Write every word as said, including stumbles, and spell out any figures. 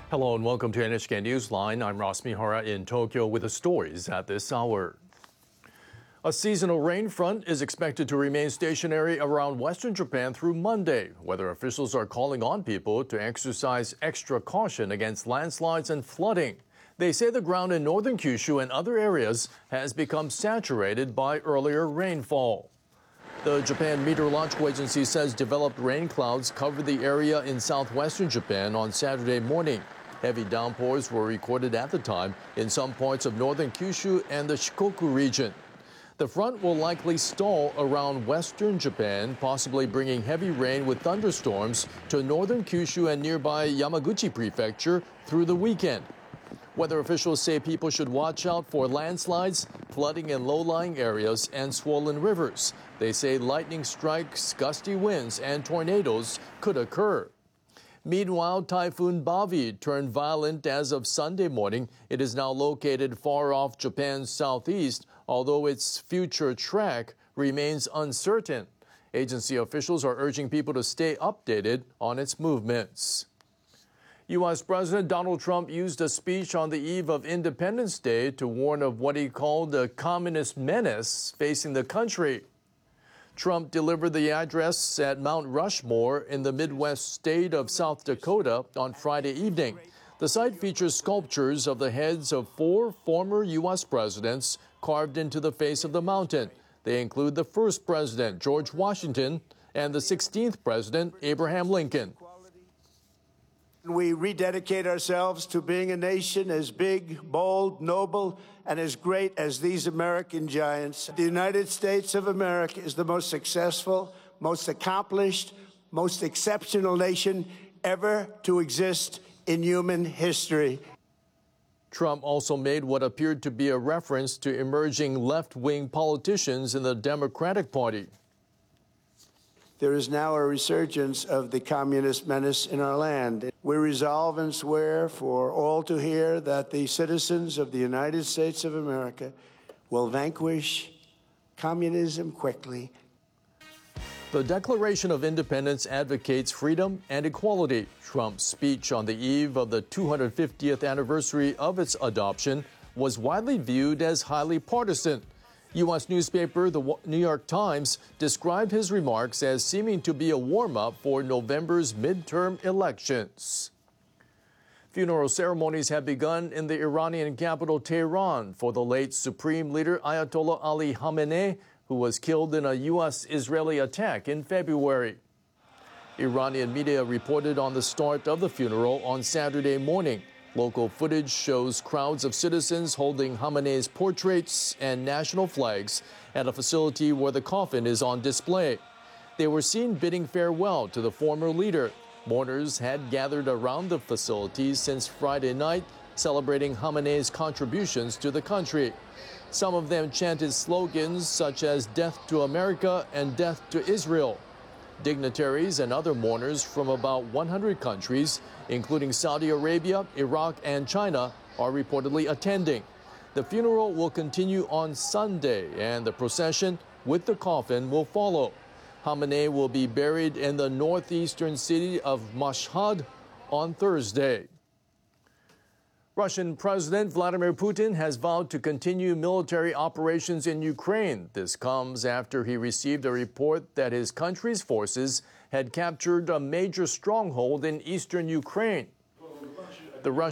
Hello and welcome to N H K Newsline. I'm Ross Mihara in Tokyo with the stories at this hour. A seasonal rain front is expected to remain stationary around western Japan through Monday. Weather officials are calling on people to exercise extra caution against landslides and flooding. They say the ground in northern Kyushu and other areas has become saturated by earlier rainfall. The Japan Meteorological Agency says developed rain clouds covered the area in southwestern Japan on Saturday morning. Heavy downpours were recorded at the time in some parts of northern Kyushu and the Shikoku region. The front will likely stall around western Japan, possibly bringing heavy rain with thunderstorms to northern Kyushu and nearby Yamaguchi Prefecture through the weekend. Weather officials say people should watch out for landslides, flooding in low-lying areas, and swollen rivers. They say lightning strikes, gusty winds, and tornadoes could occur. Meanwhile, Typhoon Bavi turned violent as of Sunday morning. It is now located far off Japan's southeast, although its future track remains uncertain. Agency officials are urging people to stay updated on its movements. U S President Donald Trump used a speech on the eve of Independence Day to warn of what he called a communist menace facing the country. Trump delivered the address at Mount Rushmore in the Midwest state of South Dakota on Friday evening. The site features sculptures of the heads of four former U S presidents carved into the face of the mountain. They include the first president, George Washington, and the sixteenth president, Abraham Lincoln. We rededicate ourselves to being a nation as big, bold, noble, and as great as these American giants. The United States of America is the most successful, most accomplished, most exceptional nation ever to exist in human history. Trump also made what appeared to be a reference to emerging left-wing politicians in the Democratic Party. There is now a resurgence of the communist menace in our land. We resolve and swear for all to hear that the citizens of the United States of America will vanquish communism quickly. The Declaration of Independence advocates freedom and equality. Trump's speech on the eve of the two hundred fiftieth anniversary of its adoption was widely viewed as highly partisan. U S newspaper The New York Times described his remarks as seeming to be a warm-up for November's midterm elections. Funeral ceremonies have begun in the Iranian capital Tehran for the late Supreme Leader Ayatollah Ali Khamenei, who was killed in a U S-Israeli attack in February. Iranian media reported on the start of the funeral on Saturday morning. Local footage shows crowds of citizens holding Khamenei's portraits and national flags at a facility where the coffin is on display. They were seen bidding farewell to the former leader. Mourners had gathered around the facility since Friday night, celebrating Khamenei's contributions to the country. Some of them chanted slogans such as "Death to America" and "Death to Israel." Dignitaries and other mourners from about one hundred countries, including Saudi Arabia, Iraq, and China, are reportedly attending. The funeral will continue on Sunday, and the procession with the coffin will follow. Khamenei will be buried in the northeastern city of Mashhad on Thursday. Russian President Vladimir Putin has vowed to continue military operations in Ukraine. This comes after he received a report that his country's forces had captured a major stronghold in eastern Ukraine. The Russian